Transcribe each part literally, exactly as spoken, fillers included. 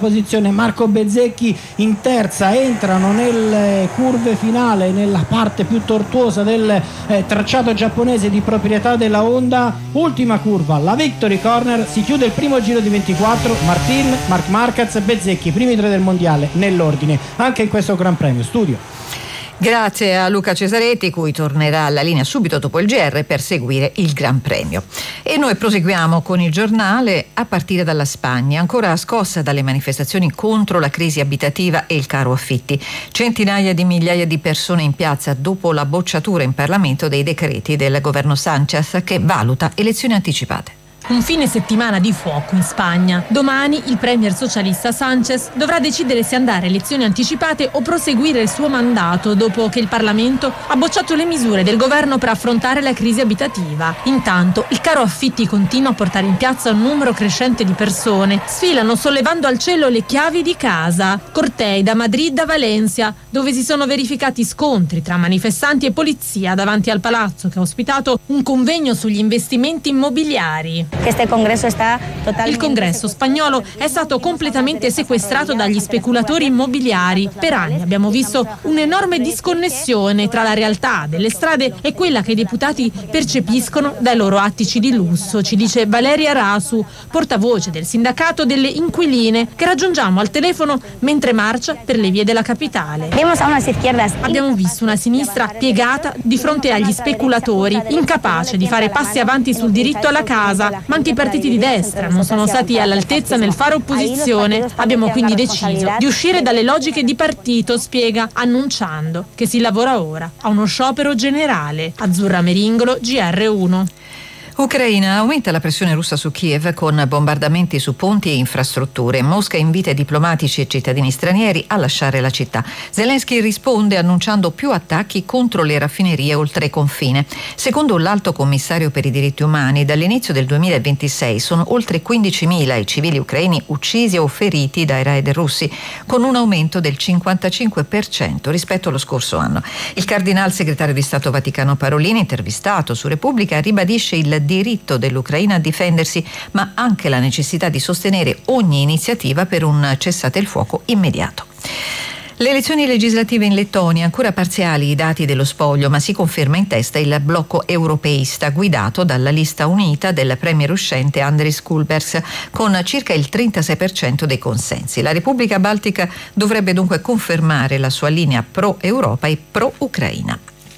posizione Marco Bezzecchi in terza. Entrano nelle curve finale, nella parte più tortuosa del eh, tracciato giapponese di proprietà della Honda. Ultima curva, la Victory Corner, si chiude il primo giro di ventiquattro. Martin, Marc Marquez, Bezzecchi, primi tre del mondiale nell'ordine anche in questo Gran Premio. Studio. Grazie a Luca Cesaretti, cui tornerà alla linea subito dopo il G R per seguire il Gran Premio. E noi proseguiamo con il giornale a partire dalla Spagna, ancora scossa dalle manifestazioni contro la crisi abitativa e il caro affitti. Centinaia di migliaia di persone in piazza dopo la bocciatura in Parlamento dei decreti del governo Sánchez che valuta elezioni anticipate. Un fine settimana di fuoco in Spagna. Domani il premier socialista Sánchez dovrà decidere se andare a elezioni anticipate o proseguire il suo mandato dopo che il Parlamento ha bocciato le misure del governo per affrontare la crisi abitativa. Intanto il caro affitti continua a portare in piazza un numero crescente di persone. Sfilano sollevando al cielo le chiavi di casa. Cortei da Madrid a Valencia, dove si sono verificati scontri tra manifestanti e polizia davanti al palazzo che ha ospitato un convegno sugli investimenti immobiliari. Il congresso spagnolo è stato completamente sequestrato dagli speculatori immobiliari. Per anni abbiamo visto un'enorme disconnessione tra la realtà delle strade e quella che i deputati percepiscono dai loro attici di lusso, ci dice Valeria Rasu, portavoce del sindacato delle inquiline, che raggiungiamo al telefono mentre marcia per le vie della capitale. Abbiamo visto una sinistra piegata di fronte agli speculatori, incapace di fare passi avanti sul diritto alla casa, ma anche i partiti di destra non sono stati all'altezza nel fare opposizione. Abbiamo quindi deciso di uscire dalle logiche di partito, spiega, annunciando che si lavora ora a uno sciopero generale. Azzurra Meringolo, G R uno. Ucraina, aumenta la pressione russa su Kiev con bombardamenti su ponti e infrastrutture. Mosca invita i diplomatici e cittadini stranieri a lasciare la città. Zelensky risponde annunciando più attacchi contro le raffinerie oltre confine. Secondo l'Alto Commissario per i diritti umani, dall'inizio del duemilaventisei sono oltre quindicimila i civili ucraini uccisi o feriti dai raid russi, con un aumento del cinquantacinque per cento rispetto allo scorso anno. Il cardinal segretario di Stato Vaticano Parolin, intervistato su Repubblica, ribadisce il diritto dell'Ucraina a difendersi, ma anche la necessità di sostenere ogni iniziativa per un cessate il fuoco immediato. Le elezioni legislative in Lettonia, ancora parziali i dati dello spoglio, ma si conferma in testa il blocco europeista guidato dalla lista unita del premier uscente Andris Kulbergs con circa il trentasei per cento dei consensi. La Repubblica Baltica dovrebbe dunque confermare la sua linea pro-Europa e pro-Ucraina.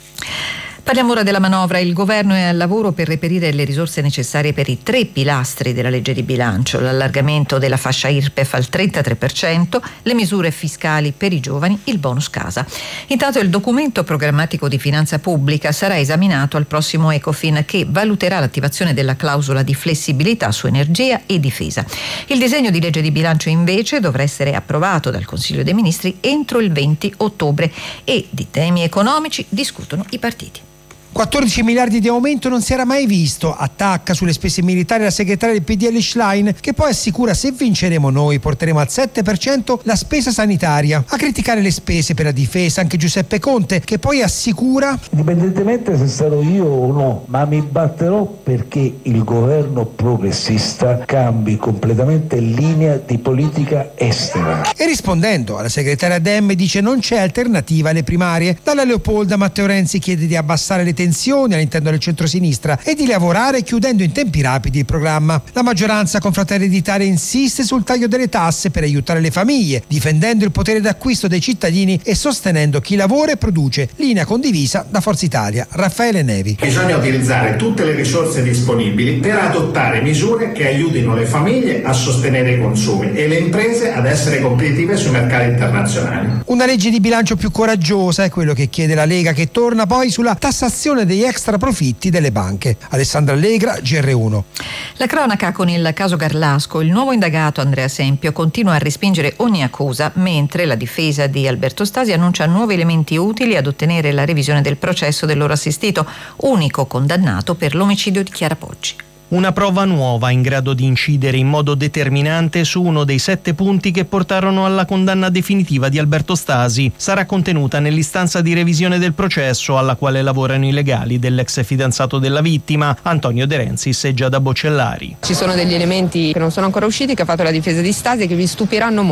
Parliamo ora della manovra. Il governo è al lavoro per reperire le risorse necessarie per i tre pilastri della legge di bilancio: l'allargamento della fascia I R P E F al trentatré per cento, le misure fiscali per i giovani, il bonus casa. Intanto il documento programmatico di finanza pubblica sarà esaminato al prossimo Ecofin, che valuterà l'attivazione della clausola di flessibilità su energia e difesa. Il disegno di legge di bilancio invece dovrà essere approvato dal Consiglio dei Ministri entro il venti ottobre e di temi economici discutono i partiti. quattordici miliardi di aumento non si era mai visto, attacca sulle spese militari la segretaria del P D L Schlein, che poi assicura: se vinceremo noi porteremo al sette per cento la spesa sanitaria. A criticare le spese per la difesa anche Giuseppe Conte, che poi assicura: indipendentemente se sarò io o no, ma mi batterò perché il governo progressista cambi completamente linea di politica estera. E rispondendo alla segretaria Dem dice: non c'è alternativa alle primarie. Dalla Leopolda Matteo Renzi chiede di abbassare le tensioni all'interno del centrosinistra e di lavorare chiudendo in tempi rapidi il programma. La maggioranza con Fratelli d'Italia insiste sul taglio delle tasse per aiutare le famiglie, difendendo il potere d'acquisto dei cittadini e sostenendo chi lavora e produce, linea condivisa da Forza Italia. Raffaele Nevi. Bisogna utilizzare tutte le risorse disponibili per adottare misure che aiutino le famiglie a sostenere i consumi e le imprese ad essere competitive sui mercati internazionali. Una legge di bilancio più coraggiosa è quello che chiede la Lega, che torna poi sulla tassazione degli extra profitti delle banche. Alessandra Allegra, G R uno. La cronaca con il caso Garlasco. Il nuovo indagato Andrea Sempio continua a respingere ogni accusa, mentre la difesa di Alberto Stasi annuncia nuovi elementi utili ad ottenere la revisione del processo del loro assistito, unico condannato per l'omicidio di Chiara Poggi. Una prova nuova in grado di incidere in modo determinante su uno dei sette punti che portarono alla condanna definitiva di Alberto Stasi. Sarà contenuta nell'istanza di revisione del processo alla quale lavorano i legali dell'ex fidanzato della vittima, Antonio De Renzis e Giada Bocellari. Ci sono degli elementi che non sono ancora usciti, che ha fatto la difesa di Stasi e che vi stupiranno molto.